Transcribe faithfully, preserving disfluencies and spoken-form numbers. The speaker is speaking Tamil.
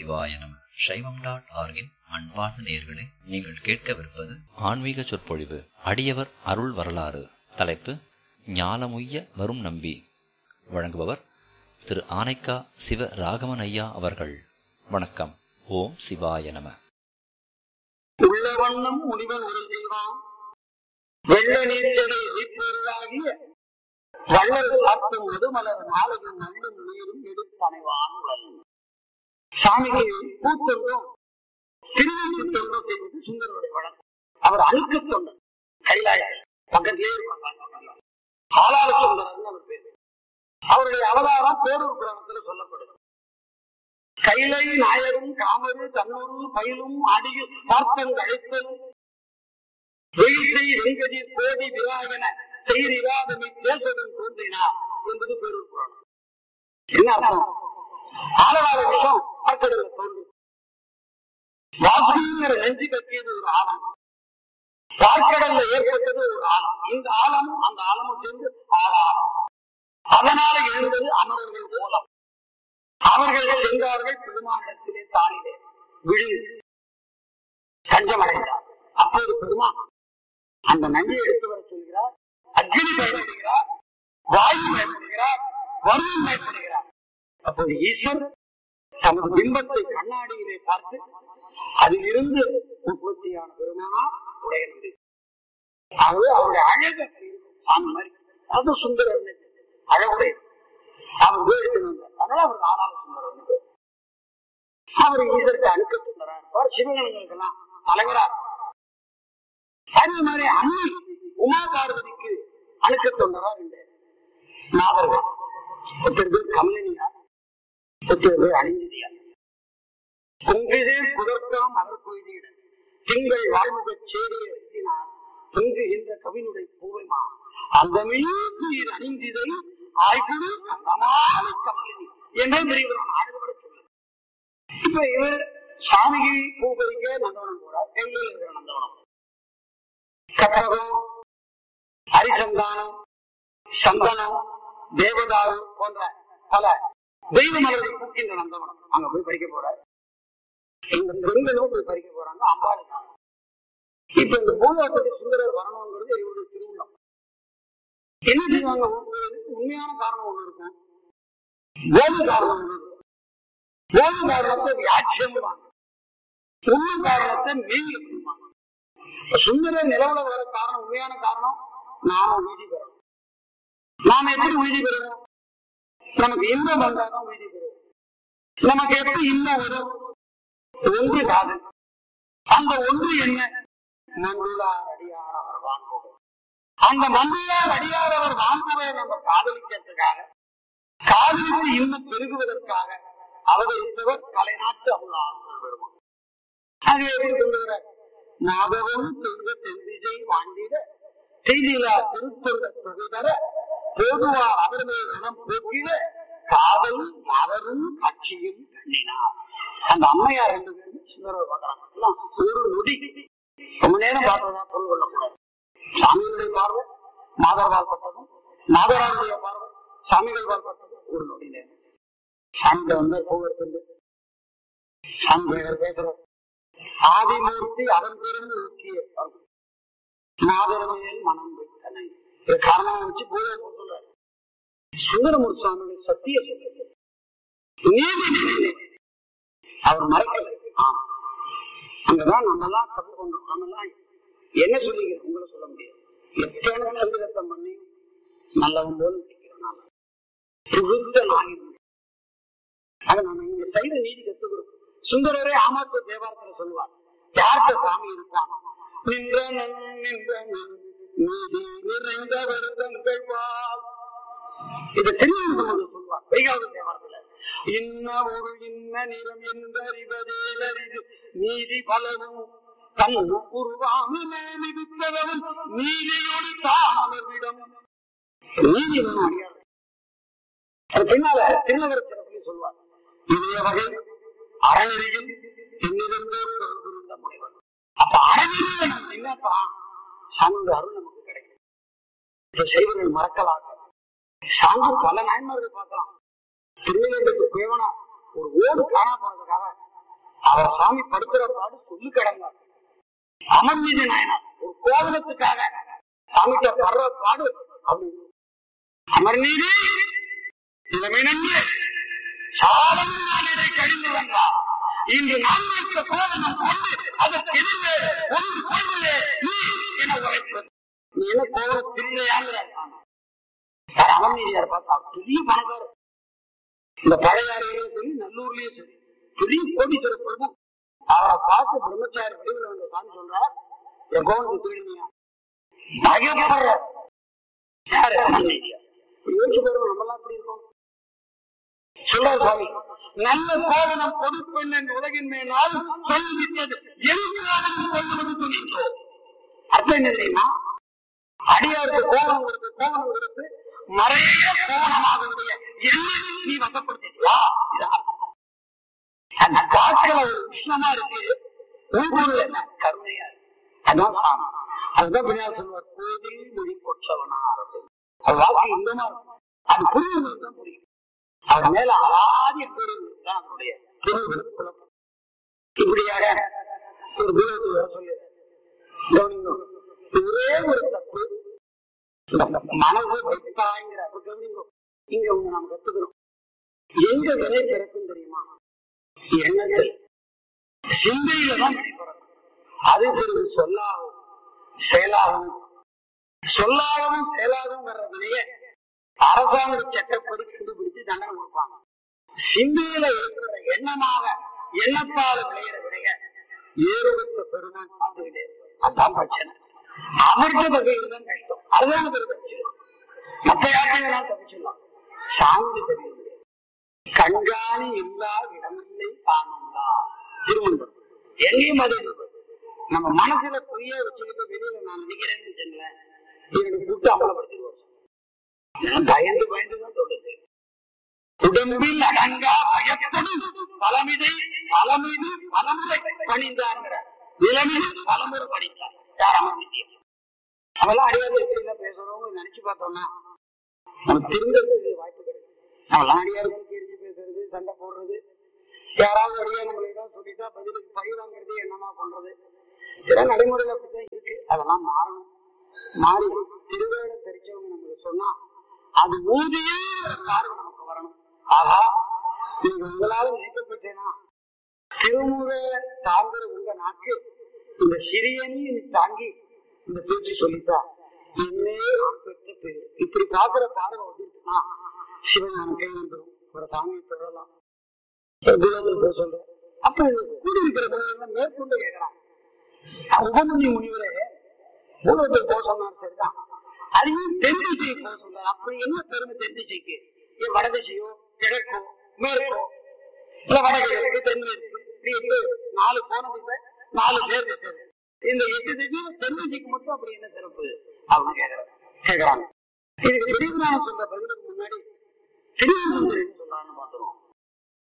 சிவாய நம. சைவம் டாட் ஆர்கின் அன்பார்ந்த நேயர்களே, நீங்கள் கேட்கவிருப்பது ஆன்மீக சொற்பொழிவு. அடியவர் அருள் வரலாறு. தலைப்பு ஞாலமுய்ய வரும் நம்பி. வழங்குபவர் திரு ஆனைக்கா சிவ ராகவன் ஐயா அவர்கள். வணக்கம். ஓம் சிவாய நம. உள்ள வண்ணம் முனிவன் ஒரு செய்வான், வெள்ள நீர்ச்சடை பொருளாகிய வள்ளல் சாத்தும் முதுமலர் மாலையும் நள்ளும் நீரும் எடுத்தனைவான். சாமிக்கு பூத்தொன்றும் திருவிழி தொண்டும் செய்வது சுந்தரனுடைய வழக்கம். அவர் அணுக்கு தொண்டர், கைலாயத்தில் பக்கத்திலே இருப்பாங்க. ஆளாள சுந்தரன் அவர் பேர். அவருடைய அவதாரம் பேரூர் புராணத்தில் சொல்லப்படுது. கைலை நாயரும் காமரு தன்னூரு பயிலும் அடியில் பார்த்தன் அழைத்தலும் வெயில் செய் வெங்கதிர் கோடி விராகன செய்திராதமை தேசதும் தோன்றினார் என்பது பேரூர் புராணம். என்ன அர்த்தம்? ஆளவாத விஷயம் பார்க்கடல தோன்றி வாசுகிங்கிற நெஞ்சு கட்டியது ஒரு ஆழம், பார்க்கடல்ல ஏற்பட்டது ஒரு ஆழம். இந்த ஆழமும் அந்த ஆழமும் சேர்ந்து ஆழாலம். அதனால எழுந்தது அமரர்கள் மூலம். அவர்கள் சென்றார்கள் பெருமானிடத்திலே தானிலே விழுந்து தஞ்சமடைந்தார். அப்போது பெருமான் அந்த நஞ்சை எடுத்து வர சொல்கிறார். அக்னி பயன்படுகிறார், வாயு பயன்படுகிறார், வருணன் பயன்படுகிறார். அப்போது ஈஸ்வர் தமது பிம்பத்தை கண்ணாடியிலே பார்த்து அதிலிருந்து உற்பத்தியான பெருமானா உடைய நம்பி. ஆகவே அவருடைய அழகு சாமி மாதிரி, அது சுந்தரர் அழகுடைய அவர் எடுத்து வந்தார். அதனால அவர் ஆளாள சுந்தரர். அவர் ஈஸ்வருக்கு அணுக்க சுந்தரா இருப்பார், சிவகணங்களுக்கெல்லாம் தலைவரா இருப்பார். அதே மாதிரி அம்மி உமா பார்வதிக்கு அணுக்க தொண்டரா ரெண்டு நாதர்கள். ஒருத்தர் பேர் கமலினியார், ஒருத்தர் பேர் அணிந்தியார். பொங்கிதே புதற்காம் அவர் கொய்தீட திங்கள் வாழ்முக சேடிய எழுதினார் பொங்குகின்ற கவினுடைய பூவைமா அந்த மீசீர் அணிந்திதை ஆய்குழு கந்தமாலை கமலினி என்றே பெரியவரான ஆடுபட சொல்லு. இப்ப இவர் சாமிக்கு பூ பறிக்க நந்தவனம் போறார். கையில் இருக்கிற நந்தவனம் கட்டகம், ஹரிசந்தானம், சந்தனம், தேவதாரு போன்ற பல தெய்வ மலர்களை பூக்கின்ற நந்தவனம். அங்க போய் பறிக்க போறார். இந்த பெண்களும் போய் பறிக்க போறாங்க அம்பாளுக்காக. இப்ப இந்த பூலோகத்துக்கு சுந்தரர் வரணுங்கிறது இவருடைய திருவிழம். என்ன செய்வாங்க? உண்மையான காரணம் ஒண்ணு இருக்கும், போது காரணம் ஒண்ணு இருக்கும். போது காரணத்தை வியாட்சியம், உண்மை காரணத்தை மெய்ய. சுந்தரர் நிலவுல வர காரணம், உண்மையான காரணம் நாம உறுதி பெறணும். நாம எப்படி உறுதி பெறுவோம்? நமக்கு இன்பம் வந்தாதான் உறுதி பெறுவோம். நமக்கு எப்படி இன்பம் வரும்? ஒன்று காதல். அந்த ஒன்று என்ன? மன்றுளார் அடியார் அவர் வான்புகை. அந்த மன்றுளார் அடியார் அவர் வான்புகை நம்ம காதலிக்கிறதுக்காக, காதலித்து இன்னும் பெருகுவதற்காக அவதரித்தவர் கலைநாட்டு அமுதாசர் பெருமான். அது எப்படி கொண்டு வர? மாதவம் செய்த தென்திசை வாண்டிட செய்தியிலா திருத்தொண்ட தொகை தர போதுவார் அவர்களை மனம் போக்கிட காதல் மலரும் காட்சியும் கண்ணினார். அந்த அம்மையார் ரெண்டு பேரும் சுந்தரர் பார்க்கிறாங்க. ஒரு நொடி ரொம்ப நேரம் பார்த்ததா பொருள் கொள்ளக்கூடாது. சாமிகளுடைய பார்வை மாதர்வால் பட்டதும், மாதராருடைய பார்வை சாமிகள் வாழ்பட்டதும் ஒரு நொடி நேரம். சாமிகள் வந்து போகிறது சாமி பேசுறார். ஆதிமூர்த்தி அவன் பெரும் முக்கிய மாதரமையில் மனம் வைத்தனை. இதை காரணம் வச்சு பூஜை சொல்றாரு சுந்தரமூர்த்தி சுவாமிகள். சத்திய சொல்ல அவர் மறைக்கல. ஆமா, அங்கதான் நம்ம எல்லாம் தப்பு பண்றோம். நம்ம எல்லாம் என்ன சொல்லிக்கிறோம் உங்களை சொல்ல முடியாது. எத்தனை சந்தேகத்தம் பண்ணி நல்லவன் போல நினைக்கிறோம். புகுத்த நாயினும் அதை நம்ம இங்க சைவ நீதி கத்துக்கிறோம். சுந்தரரே ஆமாத்த தேவாரத்துல சொல்லுவார், யார்கிட்ட சாமி இருப்பான்? நின்றனன் நின்றனன் நீதி நிறைந்த வருடங்கள் வாழ். இதை தெரியும் சொல்லுவார் வைகாவது தேவாரத்துல. இன்ன ஒரு இன்ன நிறம் என்பறிவதேலரிது நீதி பலவும் தன் உருவாமிலே மிகுத்தவன் நீதியோடு தாமவிடம். நீதி அடியார். அது பின்னால திருநகர சிறப்பில் சொல்லுவார், இதே வகை அறநெறியில் இன்னிருந்தே புரிந்த முனைவர். அப்ப அறநெறியில் என்னத்தான் சாமியோட அருள் நமக்கு கிடைக்கும். இதை செய்வர்கள் மறக்கலாக சான்று பல நாயன்மார்கள் பார்க்கலாம். திருநெல்வேலிக்கு தேவனா ஒரு ஓடு காணா போனதுக்காக அவர் சாமி படுத்துற பாடு சொல்லு கிடந்தார். அமர்நீதி நாயனார் ஒரு கோவலத்துக்காக சாமிட்ட படுற பாடு அப்படி. அமர்நீதி இளமினங்கே சாலம் நாளை கழிந்து வந்தார். இன்று நான் வைத்த கோவலம் கொண்டு அதற்கு எதிரே ஒரு கோவிலே நீ என உரைப்பது. நீ என்ன கோவலம் திருநையாங்கிறார் சாமி. அமர்நீதியார் பார்த்தா பெரிய பணக்காரர். இந்த பழையாறையிலும் சரி நல்லூர்லயும் சரி பெரிய கோடீஸ்வர பிரபு. அவரை பார்த்து பிரம்மச்சாரி வடிவில் வந்த சாமி சொல்றார், என் கோவலுக்கு திருடினியா பயப்படுற யாரு அமர்நீதியார். யோசிச்சு பாருங்க, நம்ம எல்லாம் அப்படி இருக்கோம். சொல்றார் சாமி, நல்ல கோவலம் கொடுப்பெண் என்ற உலகின் மேலால் சொல்லிவிட்டது எங்காலும் கொள்வது துணிந்தோ. அர்த்தம் என்ன தெரியுமா? அடியாருக்கு கோவலம் கொடுத்து கோவலம் கொடுத்து மறைய கோவலமாக என்ன நீ வசப்படுத்தியா? அந்த காட்டுல ஒரு விஷயமா இருக்கு, ஊர் என்ன கருணையா இருக்கு. அதான் சாமி. அதுதான் பின்னாடி சொல்லுவார், கோவில் மொழி கொற்றவனா அப்படின்னு. அது வாழ்க்கை இன்பமா இருக்கும். அது புரியுது தான் புரியும். அவர் மேல அலாதி தான் அவருடைய இப்படியாக ஒரு தூரத்துக்கு வர சொல்லி ஒரே ஒரு தப்பு மனசு வைத்தாங்கிற கவனிங்கோ. இங்க ஒண்ணு நாம் கத்துக்கிறோம். எங்க வினை பிறக்கும் தெரியுமா? எண்ணத்தில் சிந்தையில தான் வினை பிறக்கும். அது பிறகு சொல்லாகவும் செயலாகவும் சொல்லாகவும் செயலாகவும் வர்ற வினைய அரசாங்க சட்டப்படி கண்டுபிடிச்சு தண்டனை கொடுப்பாங்க. சிந்தையில இருக்கிற எண்ணமாக எண்ணத்தால் விளையிற வினைய ஏறுபட்ட பெருமான் பார்த்துக்கிட்டே இருப்பார். அதான் பிரச்சனை. அவர்கிட்ட தகுதிதான் கஷ்டம். அதுதான் தப்பிச்சிடலாம். மற்ற யாருக்கெல்லாம் தப்பிச்சிடலாம். சாமி தகுதி கண்காணி இல்லா இடமில்லை காணுங்களா திருமணம் எங்கேயும் அது நம்ம மனசுல பொய்ய வச்சுக்கிட்டு வெளியில நான் நினைக்கிறேன்னு வச்சுங்களேன், என்னுடைய கூட்டு அமலப்படுத்திடுவோம். பயந்து பயந்துதான் சொல்றது. உடம்பில் அடங்கா பயத்துடன் பலமிதை பலமிது பலமுறை பணிந்தாங்கிற நிலைமையில் பலமுறை படித்தார் யார் அமர்ந்தியம். அவெல்லாம் அடியாத எப்படின்னா பேசுறவங்க நினைச்சு பார்த்தோம்னா நமக்கு திருந்ததுக்கு வாய்ப்பு கிடையாது. அவெல்லாம் அடியாருக்கு தெரிஞ்சு பேசுறது, சண்டை போடுறது, யாராவது அடியா நம்மளை ஏதாவது சொல்லிட்டா பதிலுக்கு பழி வாங்குறது, என்னமா பண்றது, இதெல்லாம் நடைமுறையில அப்படித்தான் இருக்கு. அதெல்லாம் மாறணும். மாறி திருவேடம் தெரிச்சவங்க நம்மளுக்கு சொன்னா அது ஊதியே பார்வை நமக்கு வரணும். ஆகா, நீங்க உங்களால நினைக்கப்பட்டேனா திருமுறை தாங்குற உங்க நாக்கு இந்த சிறியனி தாங்கி இந்த பேச்சு சொல்லித்தா என்னே பெற்ற பேரு. இப்படி பாக்குற பார்வை வந்துருச்சுன்னா சிவஞான கை வந்துடும். ஒரு சாமியை தொடரலாம் சொல்ற. அப்ப கூடி இருக்கிற மேற்கொண்டு கேட்கிறான். உபமன்யு முனிவரே பூலோகத்தில் போக சொன்னார், சரிதான். அதையும் தென் திசையை போக சொன்னார். அப்படி என்ன பெருமை தென் திசைக்கு? ஏன் வடதிசையோ கிழக்கோ மேற்கோ இல்ல வடகிழக்கு தென்மேற்கு நாலு போன திசை நாலு பேர் திசை. இந்த எட்டு திசையும் தென் திசைக்கு மட்டும் அப்படி என்ன சிறப்பு அப்படின்னு கேட்கிறார் கேட்கிறாங்க. இதுக்கு பெரியவரான சொல்ற பதிலுக்கு முன்னாடி திருவிழா சொல்றான்னு பாத்துருவோம்.